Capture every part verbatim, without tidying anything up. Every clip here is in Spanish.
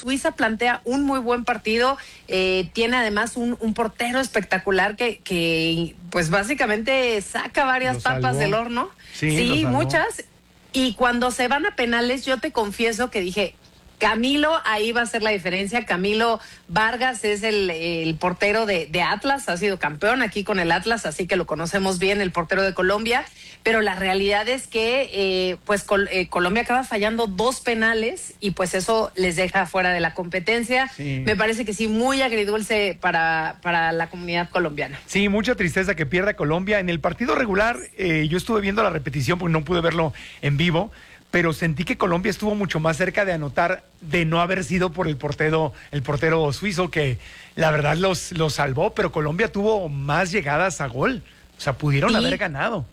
Suiza plantea un muy buen partido, eh, tiene además un, un portero espectacular que, que pues básicamente saca varias Lo papas salvó. del horno. Sí, Sí, lo salvó. muchas. Y cuando se van a penales, yo te confieso que dije, Camilo, ahí va a ser la diferencia. Camilo Vargas es el, el portero de, de Atlas, ha sido campeón aquí con el Atlas, así que lo conocemos bien, el portero de Colombia, pero la realidad es que eh, pues Col eh, Colombia acaba fallando dos penales y pues eso les deja fuera de la competencia. Sí. Me parece que sí, muy agridulce para, para la comunidad colombiana. Sí, mucha tristeza que pierda Colombia. En el partido regular, eh, yo estuve viendo la repetición porque no pude verlo en vivo, pero sentí que Colombia estuvo mucho más cerca de anotar de no haber sido por el portero, el portero suizo, que la verdad los, los salvó, pero Colombia tuvo más llegadas a gol. O sea, pudieron Sí. haber ganado.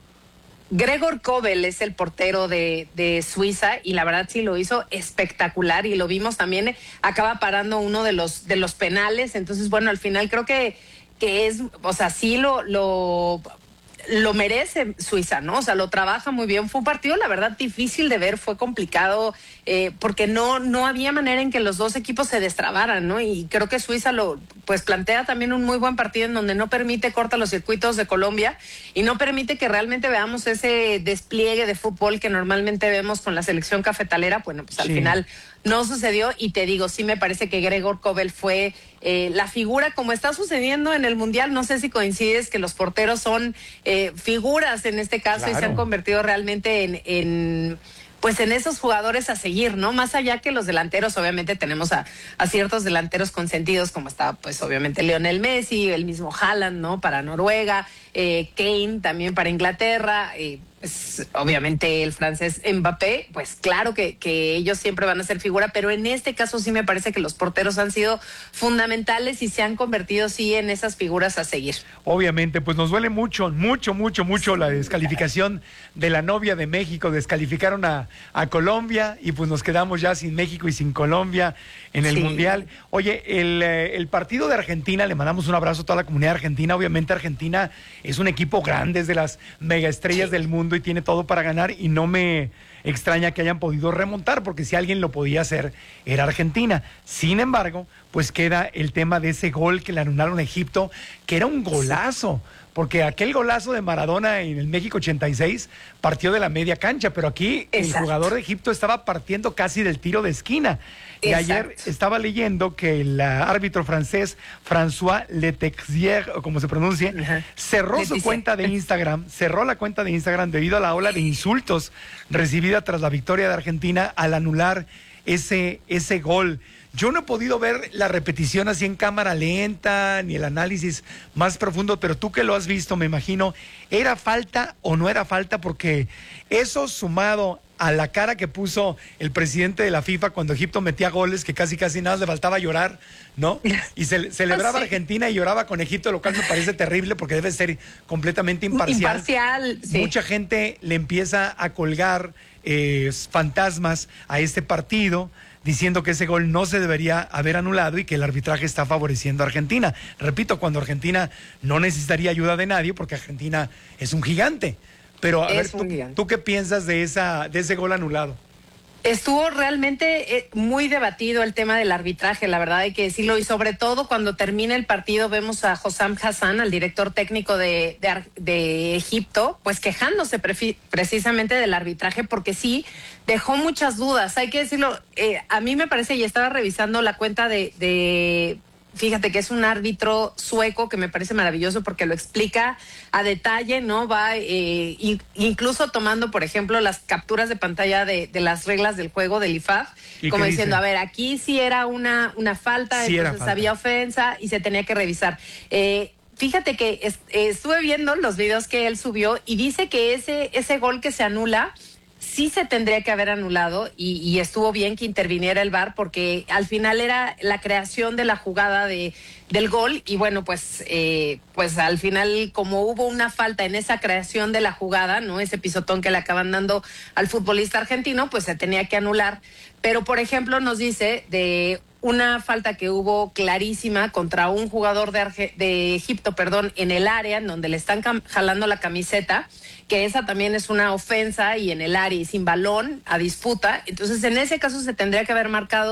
Gregor Kobel es el portero de, de Suiza y la verdad sí lo hizo espectacular y lo vimos también, acaba parando uno de los, de los penales. Entonces, bueno, al final creo que, que es, o sea, sí lo... lo lo merece Suiza, ¿no? O sea, lo trabaja muy bien. Fue un partido, la verdad, difícil de ver, fue complicado, eh, porque no, no había manera en que los dos equipos se destrabaran, ¿no? Y creo que Suiza lo, pues, plantea también un muy buen partido en donde no permite corta los circuitos de Colombia y no permite que realmente veamos ese despliegue de fútbol que normalmente vemos con la selección cafetalera. Bueno, pues al Sí. final no sucedió y te digo, sí me parece que Gregor Kobel fue eh, la figura, como está sucediendo en el Mundial. No sé si coincides que los porteros son eh, figuras en este caso. Claro. Y se han convertido realmente en, en pues en esos jugadores a seguir, ¿no? Más allá que los delanteros, obviamente tenemos a, a ciertos delanteros consentidos, como está pues obviamente Lionel Messi, el mismo Haaland, ¿no? Para Noruega, eh, Kane también para Inglaterra, eh, pues, obviamente el francés Mbappé, pues claro que, que ellos siempre van a ser figura, pero en este caso sí me parece que los porteros han sido fundamentales y se han convertido sí en esas figuras a seguir. Obviamente, pues nos duele mucho, mucho, mucho, mucho la descalificación de la novia de México. Descalificaron a, a Colombia y pues nos quedamos ya sin México y sin Colombia en el sí. Mundial. Oye, el, el partido de Argentina, le mandamos un abrazo a toda la comunidad argentina. Obviamente Argentina es un equipo grande, es de las megaestrellas sí. del mundo y tiene todo para ganar, y no me extraña que hayan podido remontar, porque si alguien lo podía hacer era Argentina. Sin embargo, pues queda el tema de ese gol que le anularon a Egipto, que era un golazo, porque aquel golazo de Maradona en el México ochenta y seis partió de la media cancha, pero aquí Exacto. el jugador de Egipto estaba partiendo casi del tiro de esquina. Y Exacto. ayer estaba leyendo que el árbitro francés François Letexier, o como se pronuncie, uh-huh. cerró Leticia. su cuenta de Instagram, cerró la cuenta de Instagram debido a la ola de insultos recibida tras la victoria de Argentina al anular ese, ese gol. Yo no he podido ver la repetición así en cámara lenta, ni el análisis más profundo, pero tú que lo has visto, me imagino, ¿era falta o no era falta? Porque eso sumado a la cara que puso el presidente de la FIFA cuando Egipto metía goles, que casi casi nada le faltaba llorar, ¿no? Y ce celebraba sí. Argentina y lloraba con Egipto, lo cual me parece terrible porque debe ser completamente imparcial. Imparcial, sí. Mucha gente le empieza a colgar eh, fantasmas a este partido, diciendo que ese gol no se debería haber anulado y que el arbitraje está favoreciendo a Argentina. Repito, cuando Argentina no necesitaría ayuda de nadie, porque Argentina es un gigante. Pero a ver, ¿tú, ¿tú qué piensas de, esa, de ese gol anulado? Estuvo realmente eh, muy debatido el tema del arbitraje, la verdad hay que decirlo, y sobre todo cuando termina el partido vemos a Hossam Hassan, al director técnico de, de, de Egipto, pues quejándose precisamente del arbitraje, porque sí dejó muchas dudas, hay que decirlo. Eh, a mí me parece, y estaba revisando la cuenta de... de fíjate que es un árbitro sueco que me parece maravilloso porque lo explica a detalle, ¿no? Va eh, in, incluso tomando, por ejemplo, las capturas de pantalla de, de las reglas del juego del I F A F, como diciendo, dice? a ver, aquí sí era una, una falta, sí entonces falta. había ofensa y se tenía que revisar. Eh, fíjate que es, eh, estuve viendo los videos que él subió y dice que ese, ese gol que se anula sí se tendría que haber anulado y, y estuvo bien que interviniera el V A R porque al final era la creación de la jugada de, del gol y bueno, pues, eh, pues al final como hubo una falta en esa creación de la jugada, ¿no? Ese pisotón que le acaban dando al futbolista argentino, pues se tenía que anular. Pero, por ejemplo, nos dice de una falta que hubo clarísima contra un jugador de, Arge de Egipto, perdón, en el área, en donde le están jalando la camiseta, que esa también es una ofensa y en el área y sin balón a disputa. Entonces, en ese caso se tendría que haber marcado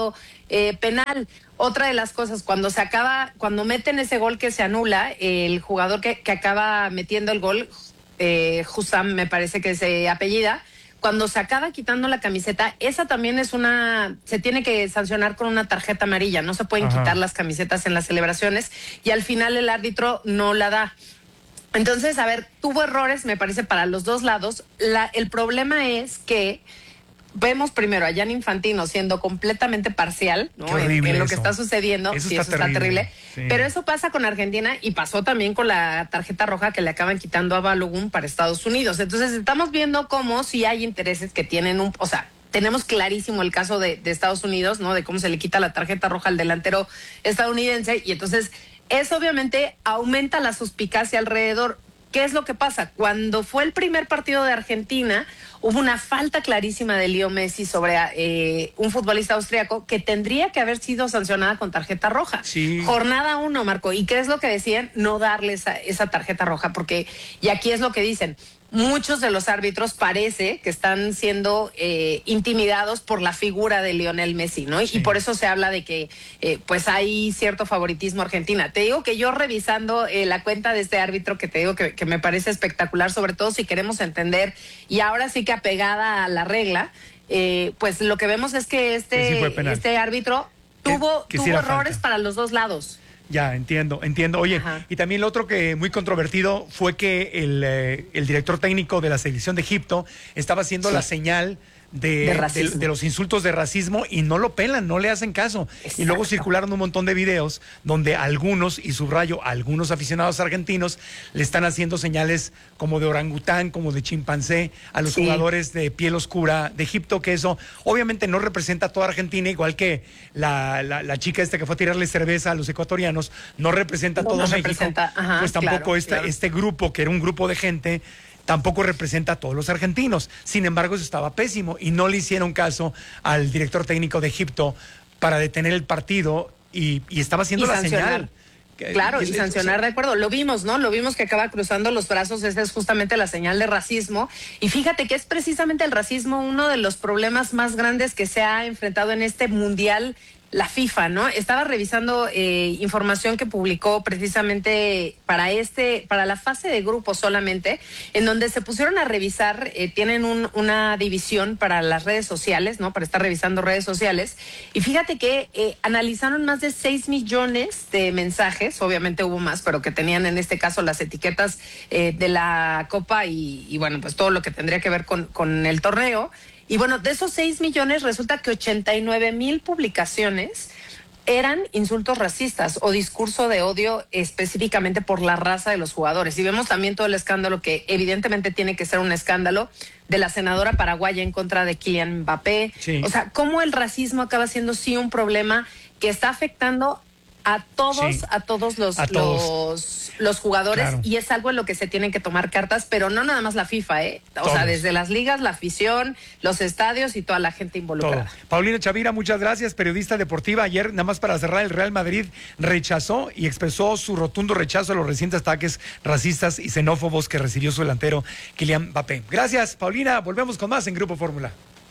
eh, penal. Otra de las cosas, cuando se acaba, cuando meten ese gol que se anula, el jugador que, que acaba metiendo el gol, eh, Hussam me parece que se apellida, cuando se acaba quitando la camiseta, esa también es una, se tiene que sancionar con una tarjeta amarilla, no se pueden Ajá. quitar las camisetas en las celebraciones y al final el árbitro no la da. Entonces, a ver, tuvo errores, me parece, para los dos lados. La, el problema es que vemos primero a Gianni Infantino siendo completamente parcial, ¿no? En, en lo que está sucediendo. Eso, sí, está, eso terrible. está terrible. Sí. Pero eso pasa con Argentina y pasó también con la tarjeta roja que le acaban quitando a Balogun para Estados Unidos. Entonces estamos viendo cómo si hay intereses que tienen un, o sea, tenemos clarísimo el caso de, de Estados Unidos, ¿no? De cómo se le quita la tarjeta roja al delantero estadounidense y entonces eso obviamente aumenta la suspicacia alrededor. ¿Qué es lo que pasa? Cuando fue el primer partido de Argentina, hubo una falta clarísima de Leo Messi sobre eh, un futbolista austriaco que tendría que haber sido sancionada con tarjeta roja. Sí. Jornada uno, Marco. ¿Y qué es lo que decían? No darle esa, esa tarjeta roja, porque, y aquí es lo que dicen, muchos de los árbitros parece que están siendo eh, intimidados por la figura de Lionel Messi, ¿no? Sí. Y por eso se habla de que eh, pues hay cierto favoritismo Argentina. Te digo que yo revisando eh, la cuenta de este árbitro, que te digo que, que me parece espectacular, sobre todo si queremos entender, y ahora sí que apegada a la regla, eh, pues lo que vemos es que este, sí este árbitro tuvo, que, que tuvo errores falta. para los dos lados. Ya, entiendo, entiendo. Oye, Ajá. y también lo otro que muy controvertido fue que el, eh, el director técnico de la selección de Egipto estaba haciendo sí. la señal de, de, de, de los insultos de racismo y no lo pelan, no le hacen caso. Exacto. Y luego circularon un montón de videos donde algunos, y subrayo, algunos aficionados argentinos le están haciendo señales como de orangután, como de chimpancé a los sí. jugadores de piel oscura de Egipto, que eso obviamente no representa a toda Argentina, igual que la, la, la chica esta que fue a tirarle cerveza a los ecuatorianos, no representa a no, todo no México, representa. Ajá, pues tampoco claro, este, claro. este grupo, que era un grupo de gente, tampoco representa a todos los argentinos. Sin embargo, eso estaba pésimo y no le hicieron caso al director técnico de Egipto para detener el partido y, y estaba haciendo y la sancionar. señal. Claro, y, y sancionar, de acuerdo. Lo vimos, ¿no? Lo vimos que acaba cruzando los brazos. Esa es justamente la señal de racismo. Y fíjate que es precisamente el racismo uno de los problemas más grandes que se ha enfrentado en este mundial. La FIFA, ¿no? Estaba revisando eh, información que publicó precisamente para este, para la fase de grupo solamente, en donde se pusieron a revisar, eh, tienen un, una división para las redes sociales, ¿no? Para estar revisando redes sociales. Y fíjate que eh, analizaron más de seis millones de mensajes, obviamente hubo más, pero que tenían en este caso las etiquetas eh, de la Copa y, y bueno, pues todo lo que tendría que ver con, con el torneo. Y bueno, de esos seis millones resulta que ochenta y nueve mil publicaciones eran insultos racistas o discurso de odio específicamente por la raza de los jugadores. Y vemos también todo el escándalo que evidentemente tiene que ser un escándalo de la senadora paraguaya en contra de Kylian Mbappé. Sí. O sea, cómo el racismo acaba siendo sí un problema que está afectando a todos, sí. a todos los, a todos. los, los jugadores, claro. y es algo en lo que se tienen que tomar cartas, pero no nada más la FIFA, ¿eh? O todos. sea, desde las ligas, la afición, los estadios y toda la gente involucrada. Todo. Paulina Chavira, muchas gracias, periodista deportiva. Ayer, nada más para cerrar, el Real Madrid rechazó y expresó su rotundo rechazo a los recientes ataques racistas y xenófobos que recibió su delantero Kylian Mbappé. Gracias, Paulina. Volvemos con más en Grupo Fórmula.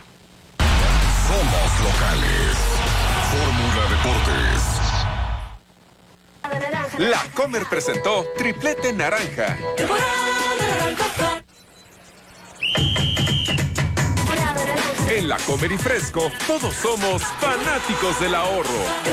Somos locales. Fórmula Deportes. La Comer presentó Triplete Naranja. En La Comer y Fresco, todos somos fanáticos del ahorro.